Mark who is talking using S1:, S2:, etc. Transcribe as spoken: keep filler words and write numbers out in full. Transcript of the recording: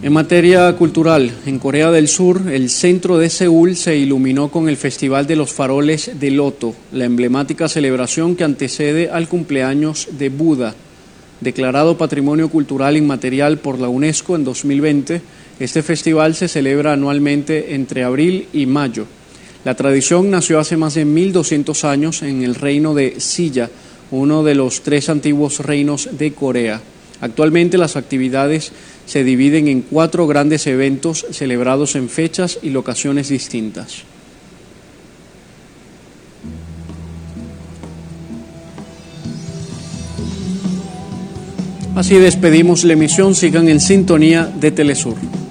S1: En materia cultural, en Corea del Sur, el centro de Seúl se iluminó con el Festival de los Faroles de Loto, la emblemática celebración que antecede al cumpleaños de Buda. Declarado Patrimonio Cultural Inmaterial por la UNESCO en dos mil veinte, este festival se celebra anualmente entre abril y mayo. La tradición nació hace más de mil doscientos años en el reino de Silla, uno de los tres antiguos reinos de Corea. Actualmente las actividades se dividen en cuatro grandes eventos celebrados en fechas y locaciones distintas. Así despedimos la emisión. Sigan en sintonía de Telesur.